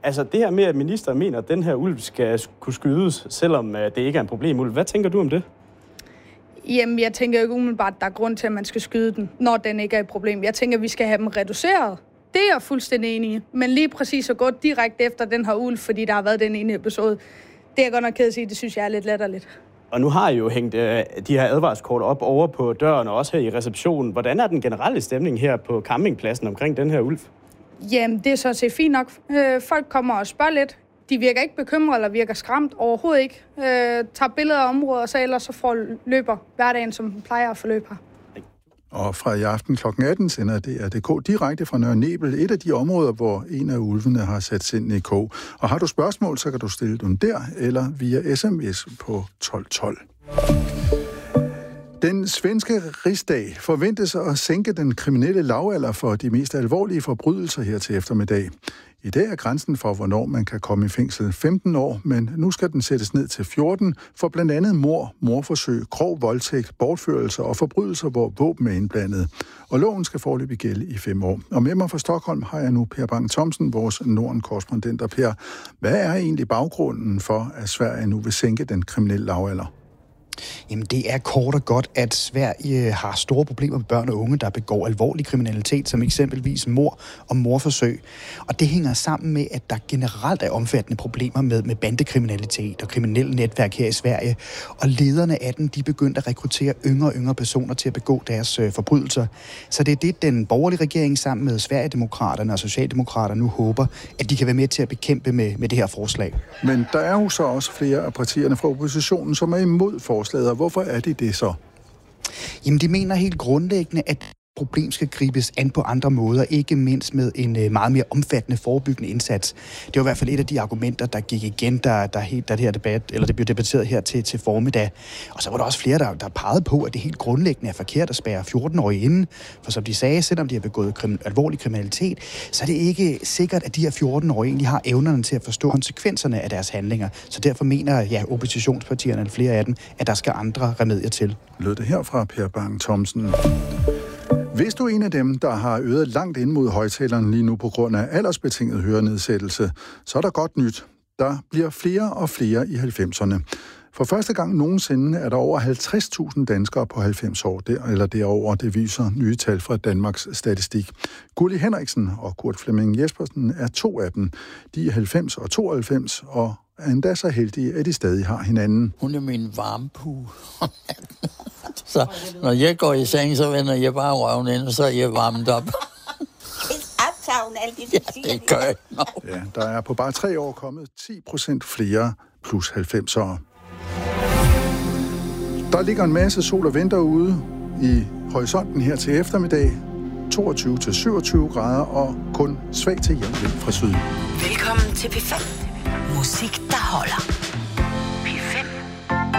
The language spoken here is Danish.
Altså det her med, at ministeren mener, at den her ulv skal kunne skydes, selvom det ikke er en problemulv. Hvad tænker du om det? Jamen, jeg tænker ikke umiddelbart, at der er grund til, at man skal skyde den, når den ikke er et problem. Jeg tænker, at vi skal have dem reduceret. Det er jeg fuldstændig enig i. Men lige præcis at gå direkte efter den her ulv, fordi der har været den ene episode, det er jeg godt nok ked at sige, det synes jeg er lidt latterligt. Og nu har I jo hængt de her advarskort op over på døren og også her i receptionen. Hvordan er den generelle stemning her på campingpladsen omkring den her ulv? Jamen, det er så set fint nok. Folk kommer og spørger lidt. De virker ikke bekymret eller virker skræmt. Overhovedet ikke. Tager billeder af området, og så ellers så løber hverdagen, som den plejer at forløbe her. Og fra i aften kl. 18 sender DR.dk direkte fra Nørre Nebel, et af de områder, hvor en af ulvene har sat sindene i kog. Og har du spørgsmål, så kan du stille dem der, eller via sms på 1212. Den svenske rigsdag forventes at sænke den kriminelle lavalder for de mest alvorlige forbrydelser her til eftermiddag. I dag er grænsen for, hvornår man kan komme i fængsel 15 år, men nu skal den sættes ned til 14 for blandt andet mordforsøg, grov voldtægt, bortførelse og forbrydelser, hvor våben er indblandet. Og loven skal foreløbig gælde i 5 år. Og med mig fra Stockholm har jeg nu Per Bang-Thomsen, vores Norden-korrespondent. Og Per, hvad er egentlig baggrunden for, at Sverige nu vil sænke den kriminelle lavalder? Jamen det er kort og godt, at Sverige har store problemer med børn og unge, der begår alvorlig kriminalitet, som eksempelvis mord og mordforsøg. Og det hænger sammen med, at der generelt er omfattende problemer med bandekriminalitet og kriminelle netværk her i Sverige. Og lederne af den, de begyndte at rekruttere yngre personer til at begå deres forbrydelser. Så det er det, den borgerlige regering sammen med Sverigedemokraterne og Socialdemokraterne nu håber, at de kan være med til at bekæmpe med det her forslag. Men der er jo så også flere af partierne fra oppositionen, som er imod forslaget. Hvorfor er det så? Jamen, de mener helt grundlæggende, at problem skal gribes an på andre måder, ikke mindst med en meget mere omfattende forebyggende indsats. Det var i hvert fald et af de argumenter, der gik igen, da det her det blev debatteret her til formiddag. Og så var der også flere, der pegede på, at det helt grundlæggende er forkert at spærre 14-årige inde. For som de sagde, selvom de har begået alvorlig kriminalitet, så er det ikke sikkert, at de her 14-årige egentlig har evnerne til at forstå konsekvenserne af deres handlinger. Så derfor mener oppositionspartierne, eller flere af dem, at der skal andre remedier til. Lød det her fra Per Bang-Thomsen. Hvis du er en af dem, der har øret langt ind mod højtaleren lige nu på grund af aldersbetinget hørenedsættelse, så er der godt nyt. Der bliver flere og flere i 90'erne. For første gang nogensinde er der over 50.000 danskere på 90 år, eller derover. Det viser nye tal fra Danmarks Statistik. Gulli Henriksen og Kurt Flemming Jespersen er 2 af dem. De er 90 og 92, og er endda så heldige, at de stadig har hinanden. Hun er min varmepue. Så når jeg går i seng, så vender jeg bare røven ind, og så er jeg varmet op. Ja, det gør jeg nok. Ja, der er på bare 3 år kommet 10% flere plus 90'ere. Der ligger en masse sol og venter ude i horisonten her til eftermiddag. 22-27 grader og kun svag til jævn vind fra syd. Velkommen til P5. Musik, der holder.